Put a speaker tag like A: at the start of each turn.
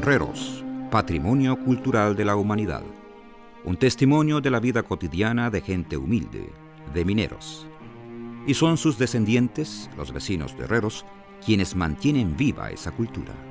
A: Reros, patrimonio cultural de la humanidad. Un testimonio de la vida cotidiana de gente humilde, de mineros. Y son sus descendientes, los vecinos de Reros, quienes mantienen viva esa cultura.